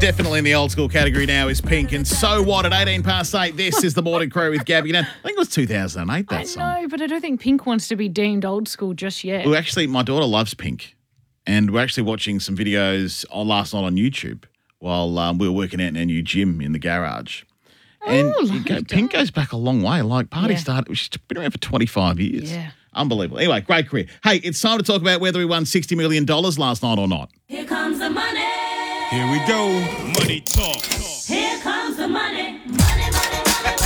Definitely in the old school category now is Pink. And so what? At 18 past 8, this is the Morning Crew with Gabby. I think it was 2008, that song. I know, but I don't think Pink wants to be deemed old school just yet. Well, actually, my daughter loves Pink. And we're actually watching some videos last night on YouTube while we were working out in our new gym in the garage. And Pink goes back a long way. Like, party started, she's been around for 25 years. Yeah. Unbelievable. Anyway, great career. Hey, it's time to talk about whether we won $60 million last night or not. Here comes the money. Here we go. Money talk. Here comes the money. Money, money, money,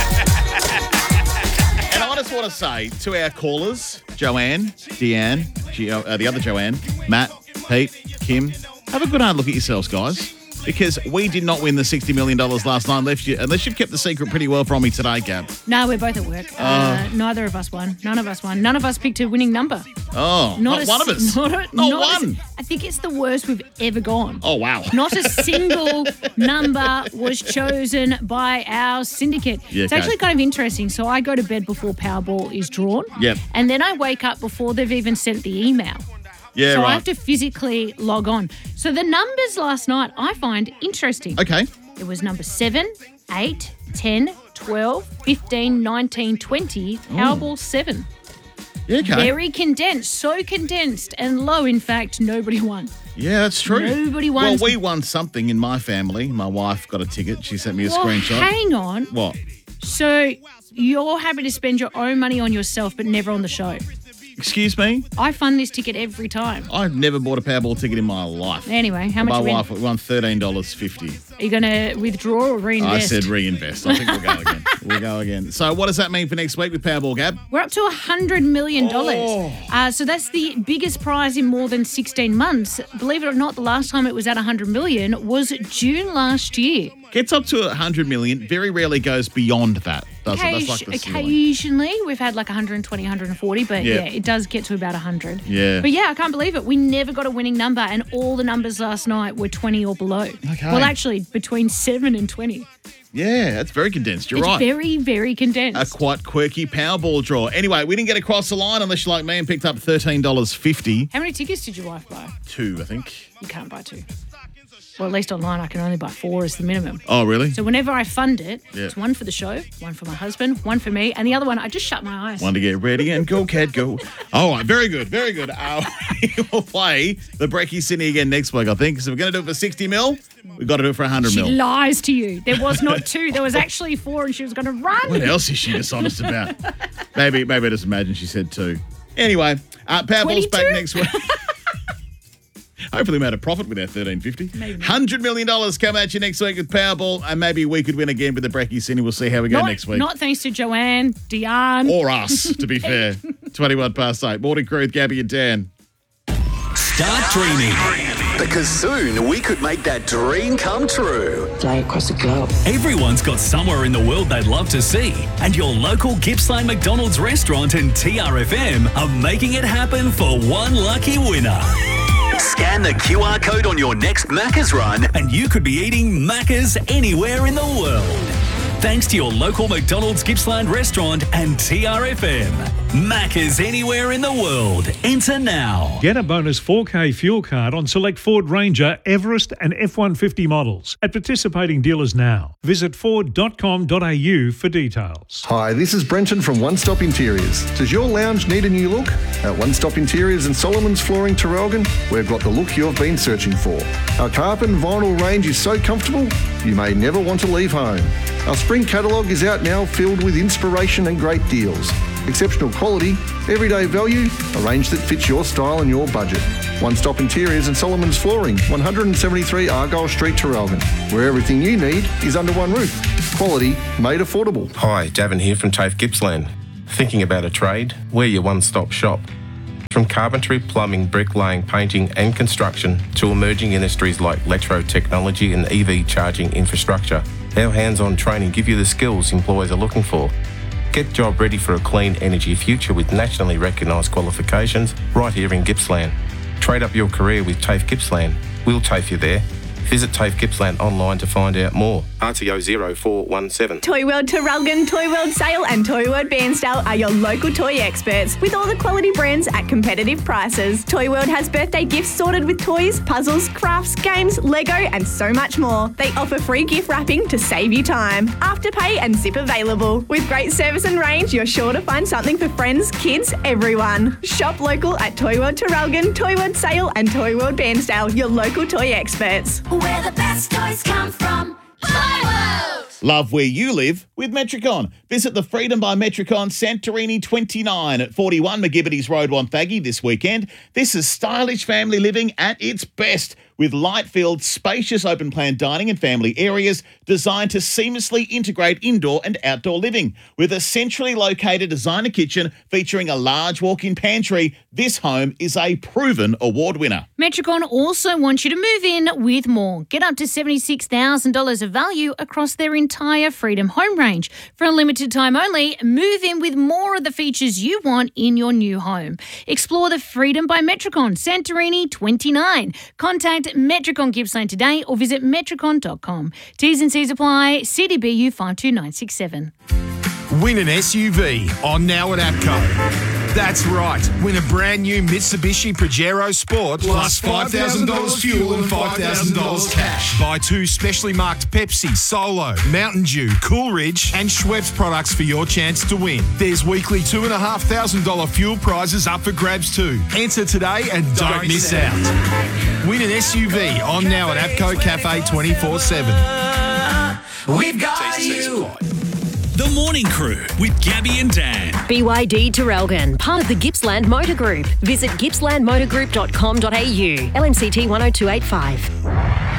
And I just want to say to our callers, Joanne, Deanne, the other Joanne, Matt, Pete, Kim, have a good hard look at yourselves, guys. Because we did not win the $60 million last night, unless you've kept the secret pretty well from me today, Gab. No, we're both at work. Neither of us won. None of us won. None of us picked a winning number. Oh, not one of us. Not one. I think it's the worst we've ever gone. Oh, wow. Not a single number was chosen by our syndicate. Yeah, it's actually kind of interesting. So I go to bed before Powerball is drawn. Yep. And then I wake up before they've even sent the email. Yeah, so right. I have to physically log on. So the numbers last night I find interesting. Okay. It was number 7, 8, 10, 12, 15, 19, 20, Powerball 7. Yeah, okay. Very condensed, so condensed and low. In fact, nobody won. Yeah, that's true. Nobody won. Well, we won something in my family. My wife got a ticket. She sent me a screenshot. Hang on. What? So you're happy to spend your own money on yourself but never on the show? Excuse me? I fund this ticket every time. I've never bought a Powerball ticket in my life. Anyway, how much My you win? wife won $13.50. Are you going to withdraw or reinvest? I said reinvest. I think we'll go again. We'll go again. So what does that mean for next week with Powerball, Gab? We're up to $100 million. So that's the biggest prize in more than 16 months. Believe it or not, the last time it was at $100 million was June last year. Gets up to $100 million. Very rarely goes beyond that, does it? That's like the ceiling. Occasionally, we've had like 120, 140, but yeah, it does get to about 100. Yeah. But yeah, I can't believe it. We never got a winning number, and all the numbers last night were 20 or below. Okay. Well, actually, between 7 and 20. Yeah, that's very condensed. You're right. It's very, very condensed. A quite quirky Powerball draw. Anyway, we didn't get across the line unless you're like me and picked up $13.50. How many tickets did your wife buy? 2, I think. You can't buy 2. Well, at least online, I can only buy 4 as the minimum. Oh, really? So whenever I fund it, it's one for the show, one for my husband, one for me, and the other one, I just shut my eyes. One to get ready and go, cat, go. All right, very good, very good. We'll play the Brekkie Sydney again next week, I think. So we're going to do it for 60 mil. We've got to do it for 100 She mil. lies to you. There was not 2. There was actually 4, and she was going to run. What else is she dishonest about? Maybe I just imagine she said 2. Anyway, Powerball's back 22? next week. Hopefully we made a profit with our $13.50. $100 million come at you next week with Powerball, and maybe we could win again with the Brekkie Sydney. We'll see how we go next week. Not thanks to Joanne, Diane. Or us, to be fair. 21 past 8. Morning Crew with Gabby and Dan. Start dreaming. Because soon we could make that dream come true. Fly across the globe. Everyone's got somewhere in the world they'd love to see, and your local Gippsland McDonald's restaurant and TRFM are making it happen for one lucky winner. Scan the QR code on your next Macca's run And you could be eating Macca's anywhere in the world. Thanks to your local McDonald's Gippsland restaurant and TRFM. Macca's anywhere in the world. Enter now. Get a bonus 4K fuel card on select Ford Ranger, Everest and F-150 models at participating dealers now. Visit ford.com.au for details. Hi, this is Brenton from One Stop Interiors. Does your lounge need a new look? At One Stop Interiors and Solomon's Flooring Terrelgan, we've got the look you've been searching for. Our carpet and vinyl range is so comfortable, you may never want to leave home. Our spring catalogue is out now, filled with inspiration and great deals. Exceptional quality, everyday value, a range that fits your style and your budget. One Stop Interiors and Solomon's Flooring, 173 Argyle Street, Terrelgan, where everything you need is under one roof. Quality made affordable. Hi, Davin here from TAFE Gippsland. Thinking about a trade? We're your one-stop shop. From carpentry, plumbing, bricklaying, painting and construction to emerging industries like electro technology and EV charging infrastructure, our hands-on training give you the skills employers are looking for. Get job ready for a clean energy future with nationally recognised qualifications right here in Gippsland. Trade up your career with TAFE Gippsland. We'll TAFE you there. Visit TAFE Gippsland online to find out more. RTO 0417. Toy World Terralgan, Toy World Sale and Toy World Bairnsdale are your local toy experts with all the quality brands at competitive prices. Toy World has birthday gifts sorted with toys, puzzles, crafts, games, Lego and so much more. They offer free gift wrapping to save you time. Afterpay and zip available. With great service and range, you're sure to find something for friends, kids, everyone. Shop local at Toy World Terralgan, Toy World Sale and Toy World Bairnsdale, your local toy experts. Where the best toys come from. Toy World! Love where you live with Metricon. Visit the Freedom by Metricon Santorini 29 at 41 McGibbity's Road, Wonthaggi this weekend. This is stylish family living at its best, with light-filled, spacious open-plan dining and family areas designed to seamlessly integrate indoor and outdoor living. With a centrally located designer kitchen featuring a large walk-in pantry, this home is a proven award winner. Metricon also wants you to move in with more. Get up to $76,000 of value across their entire Freedom home range. For a limited time only, move in with more of the features you want in your new home. Explore the Freedom by Metricon Santorini 29. Contact Metricon Gippsland today or visit metricon.com. T's and C's apply. CDBU 52967. Win an SUV on now at APCO. That's right. Win a brand new Mitsubishi Pajero Sport plus $5,000 fuel and $5,000 cash. Buy 2 specially marked Pepsi, Solo, Mountain Dew, Coolridge and Schweppes products for your chance to win. There's weekly $2,500 fuel prizes up for grabs too. Enter today and don't miss out. Win an SUV on now at APCO Cafe 24/7. We've got you. The Morning Crew with Gabby and Dan. BYD Terralgan, part of the Gippsland Motor Group. Visit gippslandmotorgroup.com.au. LMCT 10285.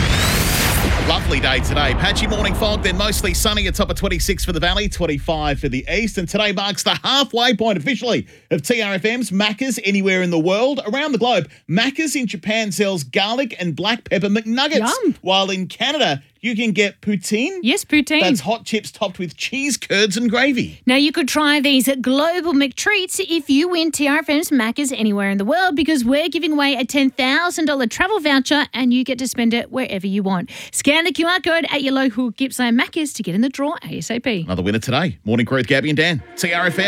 Lovely day today. Patchy morning fog, then mostly sunny. A top of 26 for the valley, 25 for the east. And today marks the halfway point officially of TRFM's Macca's Anywhere in the World. Around the globe, Macca's in Japan sells garlic and black pepper McNuggets. Yum. While in Canada, you can get poutine. Yes, poutine. That's hot chips topped with cheese curds and gravy. Now, you could try these global McTreats if you win TRFM's Macca's Anywhere in the World, because we're giving away a $10,000 travel voucher and you get to spend it wherever you want. Scan the QR code at your local Gippsland Macca's to get in the draw ASAP. Another winner today. Morning Crew with Gabby and Dan. TRFM.